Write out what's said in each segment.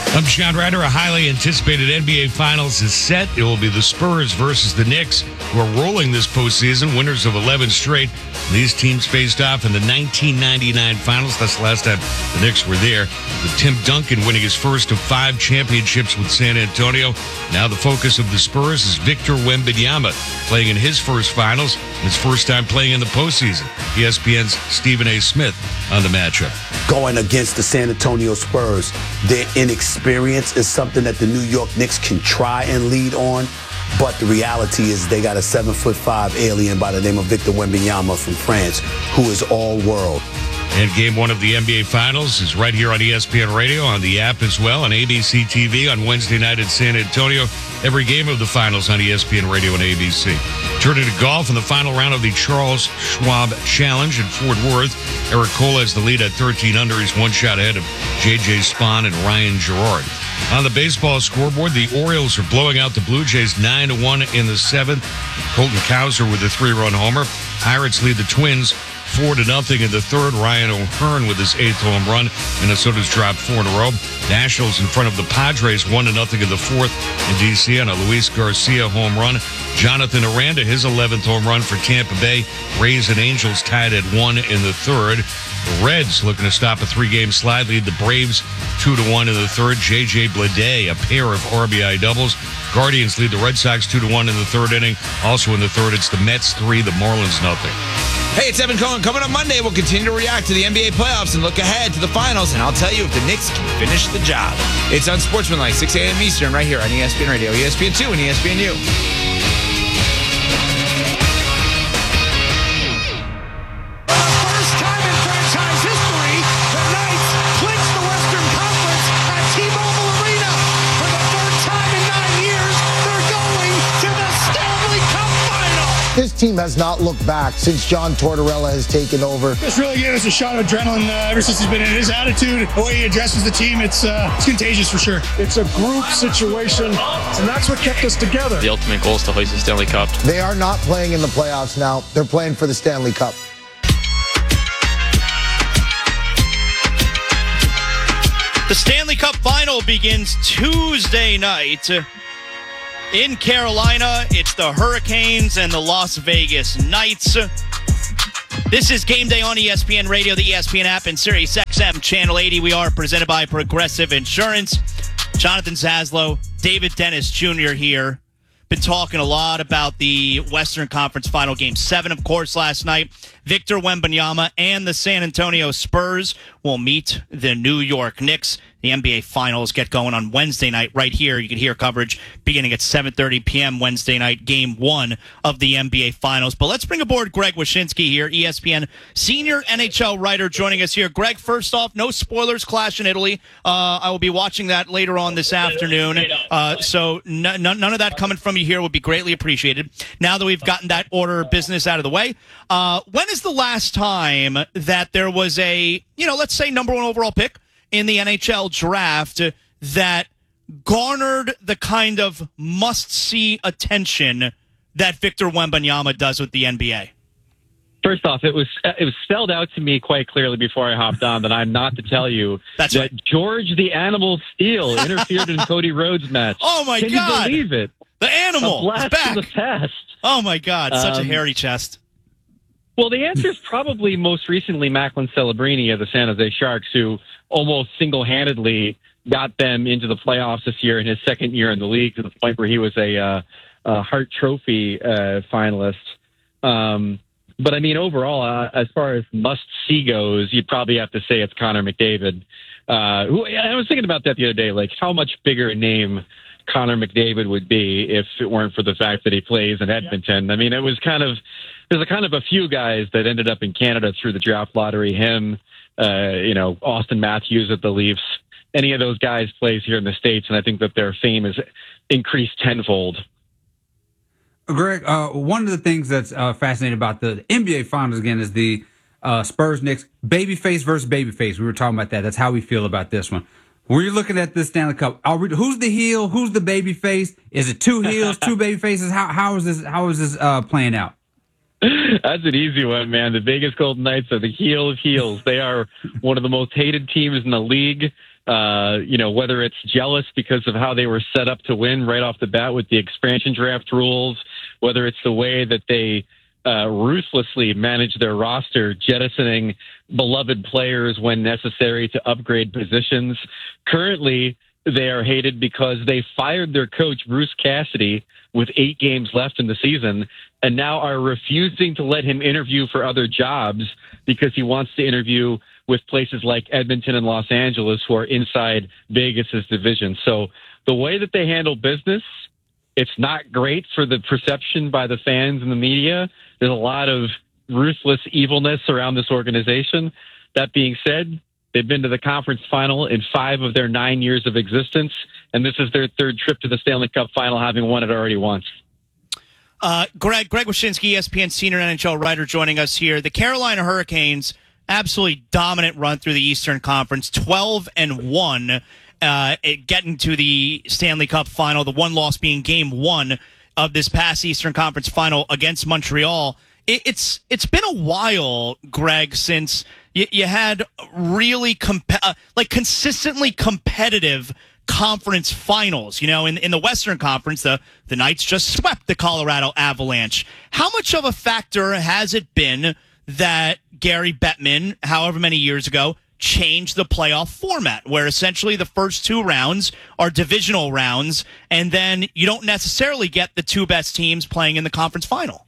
I'm John Ryder. A highly anticipated NBA Finals is set. It will be the Spurs versus the Knicks, who are rolling this postseason, winners of 11 straight. These teams faced off in the 1999 Finals. That's the last time the Knicks were there, with Tim Duncan winning his first of 5 championships with San Antonio. Now the focus of the Spurs is Victor Wembanyama, playing in his first Finals, his first time playing in the postseason. ESPN's Stephen A. Smith on the matchup. Going against the San Antonio Spurs, their inexperience is something that the New York Knicks can try and lead on, but the reality is they got a 7'5" alien by the name of Victor Wembanyama from France, who is all world. And game 1 of the NBA Finals is right here on ESPN Radio, on the app as well, on ABC TV on Wednesday night in San Antonio. Every game of the Finals on ESPN Radio and ABC. Turning to golf in the final round of the Charles Schwab Challenge in Fort Worth. Eric Cole has the lead at 13 under. He's one shot ahead of J.J. Spahn and Ryan Gerard. On the baseball scoreboard, the Orioles are blowing out the Blue Jays 9-1 in the 7th. Colton Cowser with a 3-run homer. Pirates lead the Twins 4-0 in the 3rd. Ryan O'Hearn with his 8th home run. Minnesota's dropped 4 in a row. Nationals in front of the Padres 1-0 in the 4th in D.C. on a Luis Garcia home run. Jonathan Aranda, his 11th home run for Tampa Bay. Rays and Angels tied at 1 in the 3rd. The Reds looking to stop a 3-game slide, lead the Braves 2-1 in the 3rd. J.J. Bleday, a pair of RBI doubles. Guardians lead the Red Sox 2-1 in the 3rd inning. Also in the 3rd, it's the Mets 3, the Marlins 0. Hey, it's Evan Cohen. Coming up Monday, we'll continue to react to the NBA playoffs and look ahead to the finals, and I'll tell you if the Knicks can finish the job. It's on Sportsmanlike, 6 a.m. Eastern, right here on ESPN Radio, ESPN2, and ESPNU. This team has not looked back since John Tortorella has taken over. This really gave us a shot of adrenaline ever since he's been in. His attitude, the way he addresses the team, it's contagious for sure. It's a group situation, and that's what kept us together. The ultimate goal is to hoist the Stanley Cup. They are not playing in the playoffs now. They're playing for the Stanley Cup. The Stanley Cup final begins Tuesday night. In Carolina, it's the Hurricanes and the Las Vegas Knights. This is Game Day on ESPN Radio, the ESPN app, and Sirius XM Channel 80. We are presented by Progressive Insurance. Jonathan Zaslow, David Dennis Jr. here. Been talking a lot about the Western Conference Final Game 7, of course, last night. Victor Wembanyama and the San Antonio Spurs will meet the New York Knicks. The NBA Finals get going on Wednesday night right here. You can hear coverage beginning at 7:30 p.m. Wednesday night, Game 1 of the NBA Finals. But let's bring aboard Greg Wyshynski here, ESPN senior NHL writer, joining us here. Greg, first off, no spoilers, Clash in Italy. I will be watching that later on this afternoon. So none of that coming from you here would be greatly appreciated. Now that we've gotten that order of business out of the way, when is the last time that there was a, let's say number 1 overall pick in the NHL draft that garnered the kind of must-see attention that Victor Wembanyama does with the NBA? First off, it was spelled out to me quite clearly before I hopped on that I'm not to tell you that right. George the Animal Steele interfered in Cody Rhodes' match. Oh, my God. Can you believe it? The Animal A blast is back. from the past. Oh, my God. Such a hairy chest. Well, the answer is probably most recently Macklin Celebrini of the San Jose Sharks, who almost single-handedly got them into the playoffs this year in his second year in the league, to the point where he was a Hart Trophy finalist. But, I mean, overall, as far as must-see goes, you'd probably have to say it's Connor McDavid. Who I was thinking about that the other day, like how much bigger a name Connor McDavid would be if it weren't for the fact that he plays in Edmonton. I mean, it was there's a few guys that ended up in Canada through the draft lottery. Him, Austin Matthews at the Leafs. Any of those guys plays here in the States, and I think that their fame is increased tenfold. Greg, one of the things that's fascinating about the NBA Finals, again, is the Spurs-Knicks babyface versus babyface. We were talking about that. That's how we feel about this one. When you're looking at this Stanley Cup, who's the heel? Who's the babyface? Is it 2 heels, 2 babyfaces? How is this playing out? That's an easy one, man. The Vegas Golden Knights are the heel of heels. They are one of the most hated teams in the league. Whether it's jealous because of how they were set up to win right off the bat with the expansion draft rules, whether it's the way that they ruthlessly manage their roster, jettisoning beloved players when necessary to upgrade positions. Currently, they are hated because they fired their coach, Bruce Cassidy, with 8 games left in the season, and now are refusing to let him interview for other jobs because he wants to interview with places like Edmonton and Los Angeles, who are inside Vegas's division. So the way that they handle business, it's not great for the perception by the fans and the media. There's a lot of ruthless evilness around this organization. That being said, they've been to the conference final in 5 of their 9 years of existence, and this is their 3rd trip to the Stanley Cup final, having won it already once. Greg Wyshynski, ESPN senior NHL writer, joining us here. The Carolina Hurricanes, absolutely dominant run through the Eastern Conference, 12-1, getting to the Stanley Cup final, the one loss being Game 1 of this past Eastern Conference final against Montreal. It's been a while, Greg, since you had really consistently competitive conference finals. In the Western Conference, the Knights just swept the Colorado Avalanche. How much of a factor has it been that Gary Bettman, however many years ago, changed the playoff format, where essentially the first 2 rounds are divisional rounds, and then you don't necessarily get the 2 best teams playing in the conference final?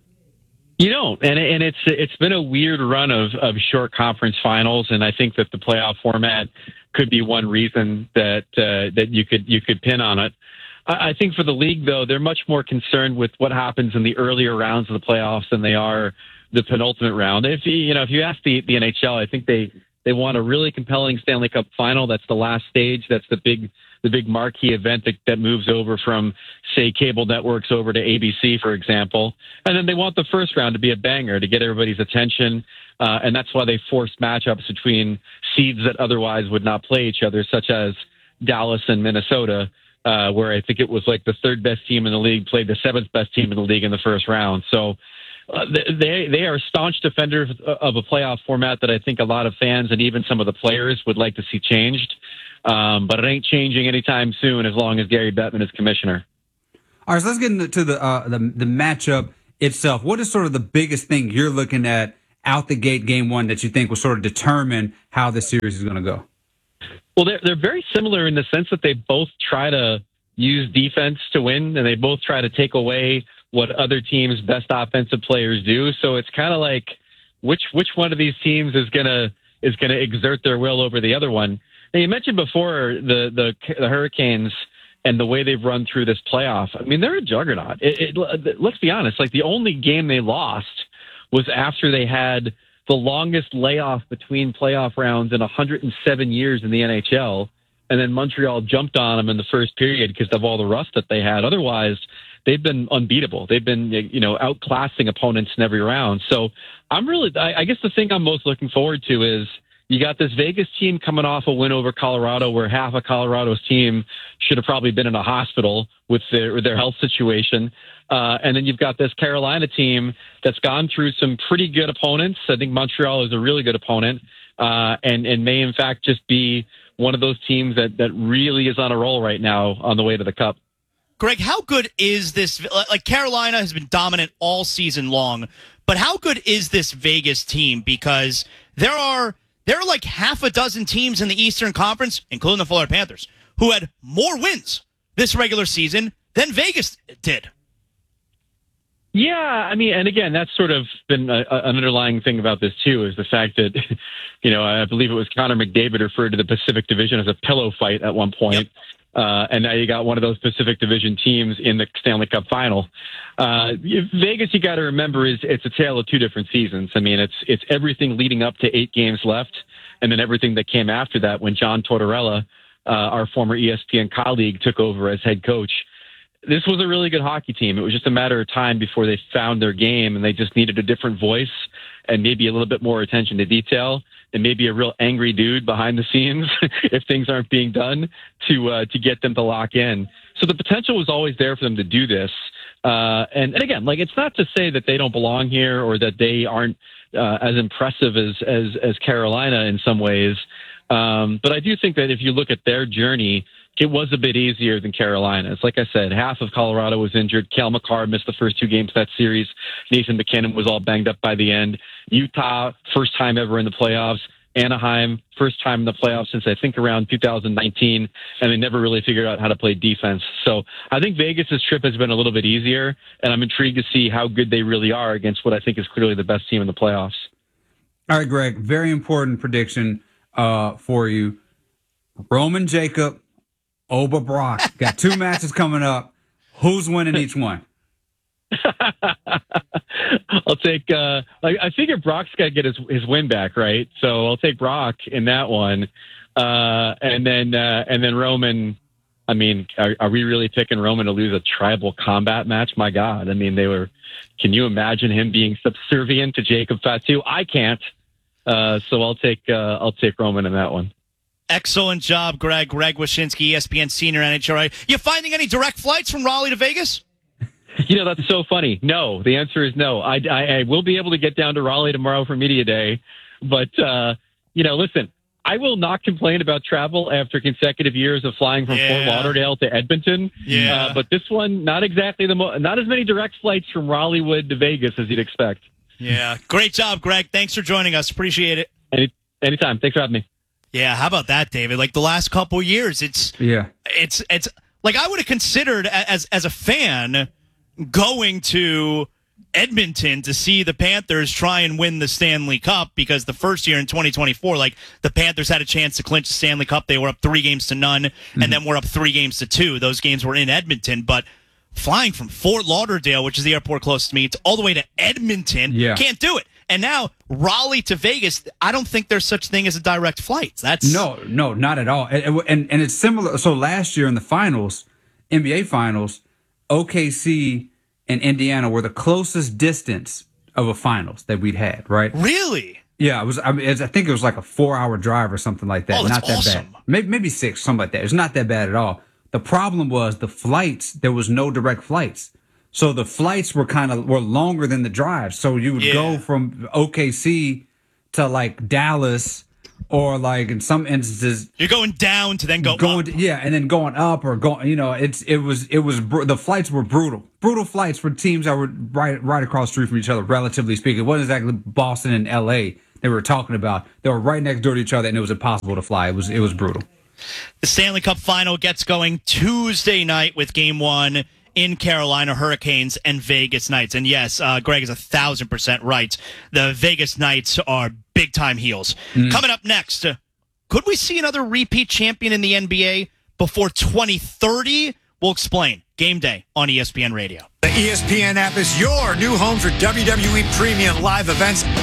You don't, and it's been a weird run of short conference finals, and I think that the playoff format could be one reason that you could pin on it. I think for the league, though, they're much more concerned with what happens in the earlier rounds of the playoffs than they are the penultimate round. If you ask the NHL, I think they want a really compelling Stanley Cup final. That's the last stage. That's the big marquee event that moves over from, say, cable networks over to ABC, for example. And then they want the first round to be a banger to get everybody's attention. And that's why they forced matchups between seeds that otherwise would not play each other, such as Dallas and Minnesota, where I think it was like the 3rd best team in the league played the 7th best team in the league in the first round. So they are staunch defenders of a playoff format that I think a lot of fans and even some of the players would like to see changed. But it ain't changing anytime soon as long as Gary Bettman is commissioner. All right, so let's get into the matchup itself. What is sort of the biggest thing you're looking at out the gate Game 1 that you think will sort of determine how this series is going to go? Well, they're very similar in the sense that they both try to use defense to win, and they both try to take away what other teams' best offensive players do. So it's kind of like which one of these teams is gonna exert their will over the other one. Now, you mentioned before the Hurricanes and the way they've run through this playoff. I mean, they're a juggernaut. Let's be honest. Like, the only game they lost was after they had the longest layoff between playoff rounds in 107 years in the NHL. And then Montreal jumped on them in the first period because of all the rust that they had. Otherwise, they've been unbeatable. They've been, outclassing opponents in every round. So I guess the thing I'm most looking forward to is you got this Vegas team coming off a win over Colorado, where half of Colorado's team should have probably been in a hospital with their health situation. And then you've got this Carolina team that's gone through some pretty good opponents. I think Montreal is a really good opponent, and may in fact just be one of those teams that really is on a roll right now on the way to the Cup. Greg, how good is this? Like, Carolina has been dominant all season long, but how good is this Vegas team? Because there are like half a dozen teams in the Eastern Conference, including the Florida Panthers, who had more wins this regular season than Vegas did. Yeah, I mean, and again, that's sort of been an underlying thing about this, too, is the fact that, I believe it was Connor McDavid referred to the Pacific Division as a pillow fight at one point. Yep. And now you got one of those Pacific Division teams in the Stanley Cup final. Vegas, you got to remember, it's a tale of 2 different seasons. I mean, it's everything leading up to 8 games left, and then everything that came after that when John Tortorella, our former ESPN colleague, took over as head coach. This was a really good hockey team. It was just a matter of time before they found their game, and they just needed a different voice and maybe a little bit more attention to detail and maybe a real angry dude behind the scenes if things aren't being done to get them to lock in. So the potential was always there for them to do this. And again, like, it's not to say that they don't belong here or that they aren't as impressive as Carolina in some ways. But I do think that if you look at their journey, it was a bit easier than Carolina's. Like I said, half of Colorado was injured. Cale Makar missed the first 2 games of that series. Nathan McKinnon was all banged up by the end. Utah, first time ever in the playoffs. Anaheim, first time in the playoffs since I think around 2019, and they never really figured out how to play defense. So I think Vegas's trip has been a little bit easier, and I'm intrigued to see how good they really are against what I think is clearly the best team in the playoffs. All right, Greg, very important prediction for you. Roman Jacob, Oba Brock. Got 2 matches coming up. Who's winning each one? I'll take. I figure Brock's got to get his win back, right? So I'll take Brock in that one, and then Roman. I mean, are we really picking Roman to lose a tribal combat match? My God! I mean, they were. Can you imagine him being subservient to Jacob Fatu? I can't. So I'll take Roman in that one. Excellent job, Greg. Greg Wyshynski, ESPN senior NHRA. You finding any direct flights from Raleigh to Vegas? You know, that's so funny. No, the answer is no. I will be able to get down to Raleigh tomorrow for media day, but listen, I will not complain about travel after consecutive years of flying from Fort Lauderdale to Edmonton. Yeah. But this one, not exactly not as many direct flights from Raleighwood to Vegas as you'd expect. Yeah. Great job, Greg. Thanks for joining us. Appreciate it. Anytime. Thanks for having me. Yeah. How about that, David? Like the last couple years, it's like I would have considered as a fan going to Edmonton to see the Panthers try and win the Stanley Cup, because the first year in 2024, like the Panthers had a chance to clinch the Stanley Cup. They were up 3-0, and then we're up 3-2. Those games were in Edmonton, but flying from Fort Lauderdale, which is the airport closest to me, all the way to Edmonton, can't do it. And now Raleigh to Vegas, I don't think there's such thing as a direct flight. No, not at all. And it's similar. So last year in the finals, NBA finals, OKC and Indiana were the closest distance of a finals that we'd had, right? Really? Yeah, it was. I think it was like a 4-hour drive or something like that. Oh, that's not that awesome. bad. Maybe 6, something like that. It's not that bad at all. The problem was the flights. There was no direct flights, so the flights were longer than the drive. So you would go from OKC to like Dallas, or like in some instances you're going down to then go up. And then going up or going. You know, the flights were brutal flights for teams that were right across the street from each other. Relatively speaking, it wasn't exactly Boston and LA they were talking about. They were right next door to each other, and it was impossible to fly. It was brutal. The Stanley Cup final gets going Tuesday night with Game 1 in Carolina, Hurricanes and Vegas Knights. And yes, Greg is 1,000% right. The Vegas Knights are big-time heels. Coming up next, could we see another repeat champion in the NBA before 2030? We'll explain. Game day on ESPN Radio. The ESPN app is your new home for WWE premium live events.